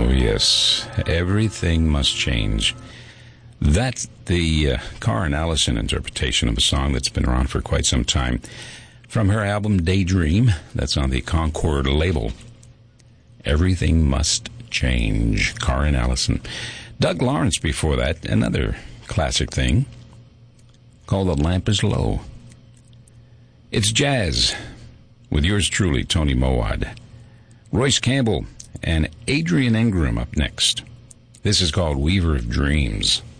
Yes, everything must change. That's the Karen Allison interpretation of a song that's been around for quite some time. From her album Daydream, that's on the Concord label. Everything Must Change, Karen Allison. Doug Lawrence before that, another classic thing called The Lamp is Low. It's jazz with yours truly, Tony Mowad. Royce Campbell and Adrian Ingram up next. This is called Weaver of Dreams.